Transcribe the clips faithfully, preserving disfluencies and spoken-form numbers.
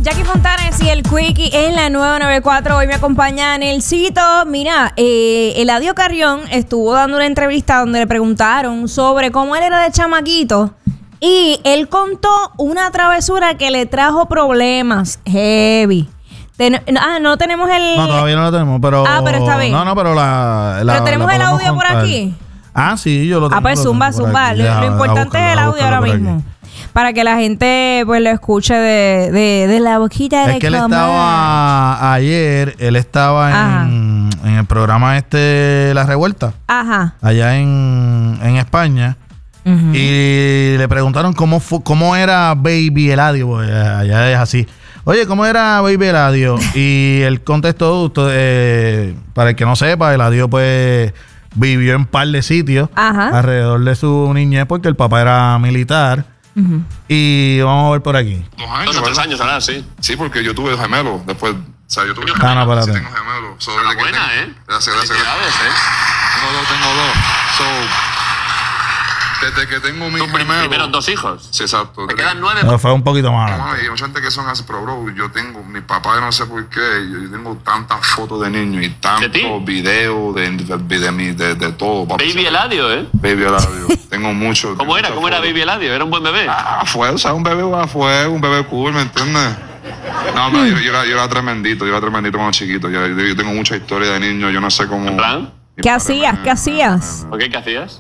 Jackie Fontanes y el Quickie en la nueva noventa y cuatro. Hoy me acompaña Nelsito. Mira, eh, Eladio Carrión estuvo dando una entrevista donde le preguntaron sobre cómo él era de chamaquito. Y él contó una travesura que le trajo problemas heavy. Ten- ah, no tenemos el... No, todavía no lo tenemos, pero... Ah, pero está bien. No, no, pero la... la pero tenemos la el audio contar. por aquí. Ah, sí, yo lo tengo. Ah, pues zumba, zumba. Lo, lo importante es el audio ahora mismo. Para que la gente pues lo escuche de, de, de la boquita de Es que él comer. estaba ayer, él estaba en, en el programa este La Revuelta. Ajá. Allá en, en España. Uh-huh. Y le preguntaron cómo fu- cómo era Baby Eladio, pues allá es así. Oye, ¿cómo era Baby Eladio? Y él contestó, usted, eh, para el que no sepa, Eladio pues vivió en un par de sitios. Ajá. Alrededor de su niñez porque el papá era militar. Uh-huh. Y vamos a ver por aquí. Dos años. Dos o tres años ahora, sí. Sí, porque yo tuve gemelos después. O sea, yo tuve gemelos. Ah, no, espérate. Sí, tengo gemelos. So, Enhorabuena, buena, ¿eh? Gracias, gracias. gracias. ¿eh? Tengo dos, tengo dos. So, desde que tengo mis gemelos... primeros dos hijos. Sí, exacto. Me quedan nueve. No, fue un poquito más. No, hay mucha gente que son así, pero bro, yo tengo... Mi papá, no sé por qué, yo, yo tengo tantas fotos de niños y tantos videos de, de, de, de, de, de, de todo. Baby papi, Eladio, ¿eh? Baby Eladio. Tengo mucho. ¿Cómo era? ¿Cómo era Baby Eladio? ¿Era un buen bebé? Ah, fue, o sea, un bebé fue, un bebé cool, ¿me entiendes? No, no, yo, yo, era, yo era tremendito, yo era tremendito cuando chiquito. Yo, yo, yo tengo mucha historia de niño, yo no sé cómo... ¿En plan? ¿Qué hacías? Me, ¿Qué hacías? ¿Por qué? ¿Qué hacías?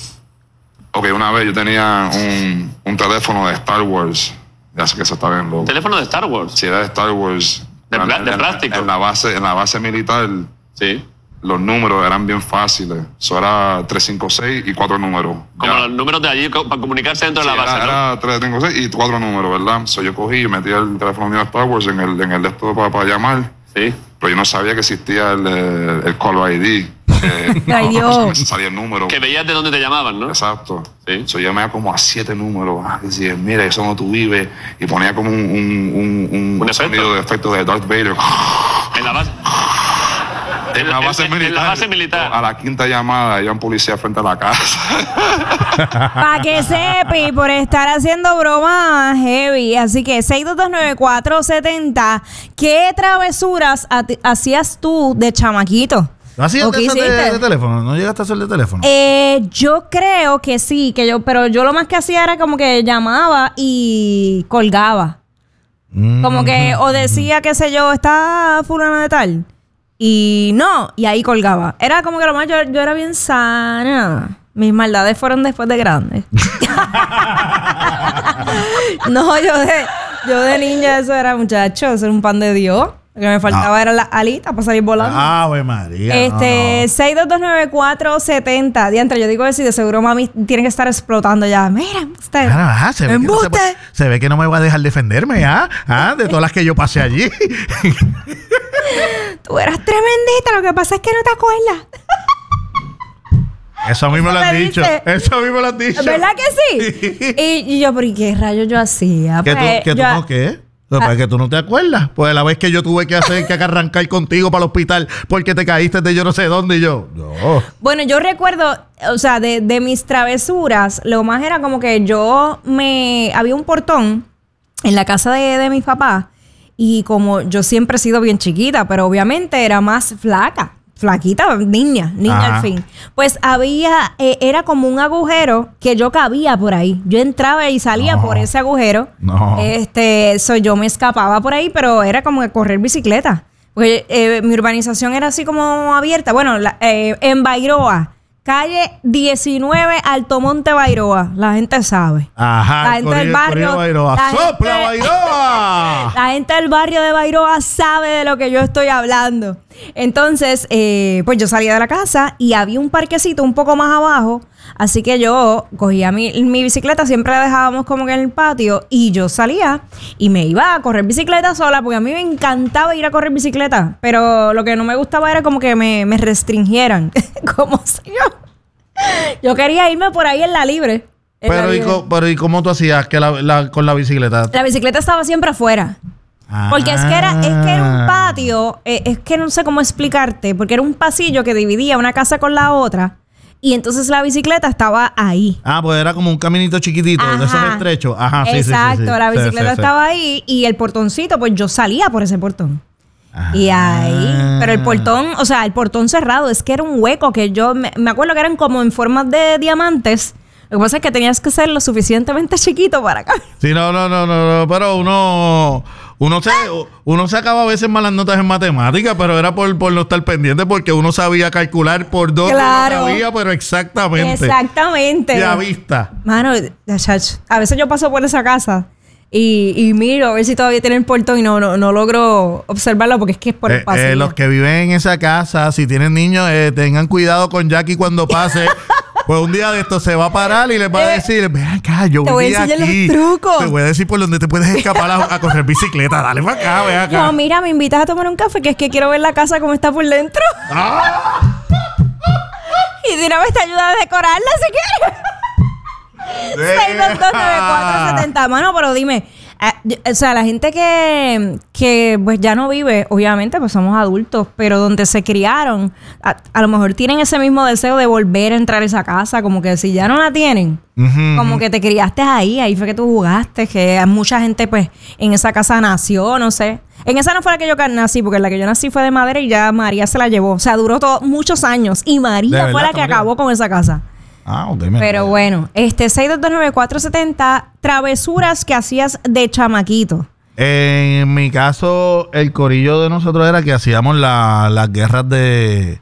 Ok, una vez yo tenía un, un teléfono de Star Wars. Ya sé que eso está bien loco. ¿Teléfono de Star Wars? Sí, era de Star Wars. ¿De, en, de en, plástico? En la base, en la base militar. Sí. Los números eran bien fáciles. Eso era tres cinco seis y cuatro números. Como ya. Los números de allí para comunicarse dentro sí, de la base, era, ¿no? Era tres cinco seis y cuatro números, ¿verdad? So, yo cogí y metí el teléfono mío de Star Wars en el, en el de esto para, para llamar. Sí. Pero yo no sabía que existía el, el, el Caller I D. Eh, Ay, no, Dios. salía el número. Que veías de dónde te llamaban, ¿no? Exacto. Sí. So, yo llamaba como a siete números. Ah, decía, mira, eso no tú vives. Y ponía como un, un, un, un, ¿Un sonido de efecto de Darth Vader. En la base... En la base en, militar. En la base militar. A la quinta llamada, había un policía frente a la casa. Para que sepi, por estar haciendo bromas heavy. Así que seis dos dos nueve cuatro siete cero. ¿Qué travesuras hacías tú de chamaquito? ¿No hacías de, de, de teléfono? ¿No llegaste a hacer de teléfono? Eh, yo creo que sí, que yo, pero yo lo más que hacía era como que llamaba y colgaba. Mm-hmm. Como que, o decía, qué sé yo, está fulana de tal. Y no, y ahí colgaba. Era como que lo más, yo, yo era bien sana. Mis maldades fueron después de grande. No, yo de, yo de niña eso era, muchacho, eso era un pan de Dios. Lo que me faltaba no. era la alita para salir volando. ¡Ave María! Este, no, no. seis dos dos nueve cuatro siete cero. Diantre, yo digo que sí, de seguro mami tiene que estar explotando ya. Mira, usted. Ah, se, ve que no se, puede, se ve que no me va a dejar defenderme, ¿ah? ¿Ah? De todas las que yo pasé allí. Tú eras tremendita, lo que pasa es que no te acuerdas. Eso a mí me lo han dicho. Eso a mí me lo han dicho. ¿Verdad que sí? y, y yo, ¿pero y qué rayos yo hacía? ¿Que pues, tú, que yo, tú no qué? Lo que pasa es que tú no te acuerdas. Pues la vez que yo tuve que hacer que arrancar contigo para el hospital porque te caíste de yo no sé dónde y yo. No. Bueno, yo recuerdo, o sea, de, de mis travesuras, lo más era como que yo me... Había un portón en la casa de, de mis papás y como yo siempre he sido bien chiquita, pero obviamente era más flaca. Flaquita, niña, niña Ajá. al fin. Pues había, eh, era como un agujero que yo cabía por ahí. Yo entraba y salía no. por ese agujero. No. Este, so, yo me escapaba por ahí, pero era como de correr bicicleta. Porque eh, mi urbanización era así como abierta. Bueno, la, eh, en Bairoa, calle diecinueve, Altomonte, Bairoa. La gente sabe. Ajá. La gente corrido, del barrio. Bairoa. ¡Sopla, gente, Bairoa! La gente del barrio de Bairoa sabe de lo que yo estoy hablando. Entonces, eh, pues yo salía de la casa y había un parquecito un poco más abajo. Así que yo cogía mi, mi bicicleta, siempre la dejábamos como que en el patio. Y yo salía y me iba a correr bicicleta sola, porque a mí me encantaba ir a correr bicicleta. Pero lo que no me gustaba era como que me, me restringieran. Como si yo... Yo quería irme por ahí en la libre. En pero, la y libre. co, pero ¿y cómo tú hacías que la, la, con la bicicleta? La bicicleta estaba siempre afuera. Ah. Porque es que era, es que era un patio, eh, es que no sé cómo explicarte, porque era un pasillo que dividía una casa con la otra. y entonces la bicicleta estaba ahí. Ah, pues era como un caminito chiquitito, Ajá. de esos estrechos. Ajá, sí, sí, sí. Exacto, sí, sí. la Sí, bicicleta sí, sí. estaba ahí y el portoncito, pues yo salía por ese portón. Ah. Y ahí, pero el portón, o sea, el portón cerrado, es que era un hueco que yo, me, me acuerdo que eran como en formas de diamantes. Lo que pasa es que tenías que ser lo suficientemente chiquito para acá. Sí, no, no, no, no, no, pero uno, uno se, uno sacaba a veces malas notas en matemáticas, pero era por, por no estar pendiente porque uno sabía calcular por dónde Claro. no cabía, pero exactamente. Exactamente. Y a vista. Mano, chacho, a veces yo paso por esa casa y, y miro a ver si todavía tiene el portón y no, no, no logro observarlo porque es que es por el Eh, pasillo. eh, los que viven en esa casa, si tienen niños, eh, tengan cuidado con Jackie cuando pase. Pues un día de esto se va a parar y les va a decir, ven acá, yo Te voy a viví enseñar aquí. los trucos. Te voy a decir por dónde te puedes escapar a, a correr bicicleta. Dale para acá, ven acá. No, mira, me invitas a tomar un café, que es que quiero ver la casa como está por dentro. ¡Ah! Y si no, me te ayuda a decorarla si quieres. seis dos dos nueve cuatro siete cero. Mano, pero dime, eh, yo- o sea, la gente que, que pues ya no vive, obviamente, pues somos adultos, pero donde se criaron, a, a lo mejor tienen ese mismo deseo de volver a entrar a esa casa, como que si ya no la tienen, Ujú, como que te criaste ahí, ahí fue que tú jugaste, que mucha gente pues en esa casa nació, no sé. En esa no fue la que yo ca- nací, porque la que yo nací fue de madera y ya María se la llevó. O sea, duró todo, muchos años y ¿De María fue verdad, la que María? acabó con esa casa. Ah, ok. me- Pero bueno, este seis dos dos nueve cuatro siete cero, travesuras que hacías de chamaquito. En mi caso, el corillo de nosotros era que hacíamos la- las guerras de,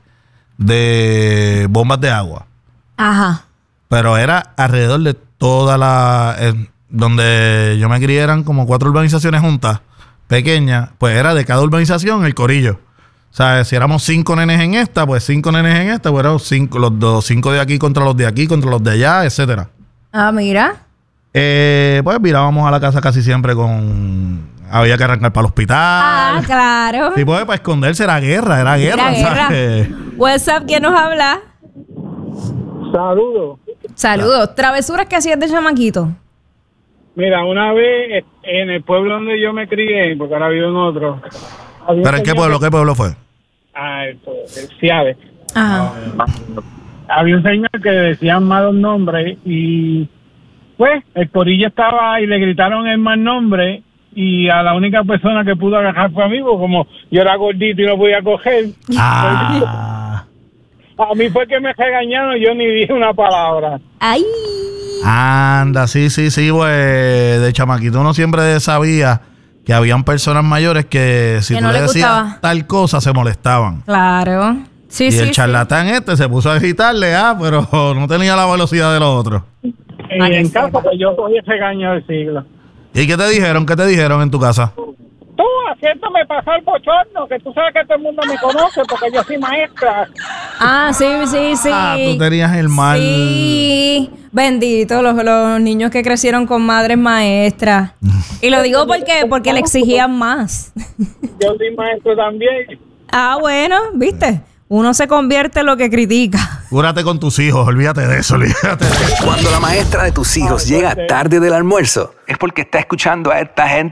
de bombas de agua. Ajá. Pero era alrededor de toda la... eh, donde yo me crié eran como cuatro urbanizaciones juntas, pequeñas. Pues era de cada urbanización el corillo. O sea, si éramos cinco nenes en esta, pues cinco nenes en esta, pues eran cinco, los dos, cinco de aquí contra los de aquí, contra los de allá, etcétera. Ah, mira. Eh, pues mirábamos a la casa casi siempre con... Había que arrancar para el hospital. Ah, claro. Sí, pues para esconderse era guerra, era guerra, Era guerra. ¿sabes? What's up? ¿Quién nos habla? Saludos. Saludos. Travesuras que hacías de chamaquito. Mira, una vez en el pueblo donde yo me crié, porque ahora vivo en otro. había un ¿Pero en qué señor pueblo? que- ¿Qué pueblo fue? Ah, esto, el Ciave. Ajá. Había un señor que decían malos nombres y pues el corillo estaba y le gritaron el mal nombre y a la única persona que pudo agarrar fue a mí, porque como yo era gordito y no podía coger, Ah, a mí fue que me regañaron, yo ni dije una palabra. Ay. anda, sí, sí, sí, pues de chamaquito uno siempre sabía que habían personas mayores que si Que tú no le les decías gustaba. tal cosa se molestaban. Claro. Sí, y sí, el sí. charlatán este se puso a gritarle, ah, pero no tenía la velocidad de los otros. Y Ah, que en sepa. casa pues yo cogí ese regaño del siglo. ¿Y qué te dijeron? ¿Qué te dijeron en tu casa? Tú haciéndome pasar bochorno, que tú sabes que todo el mundo me conoce porque yo soy maestra. Ah, sí, sí, sí. Ah, tú tenías el mal. Sí. Bendito, los, los niños que crecieron con madres maestras. Y lo digo porque, porque le exigían más. Yo soy maestro también. Ah, bueno, ¿viste? Uno se convierte en lo que critica. Cúrate con tus hijos, olvídate de eso, olvídate de eso. Cuando la maestra de tus hijos llega tarde del almuerzo, es porque está escuchando a esta gente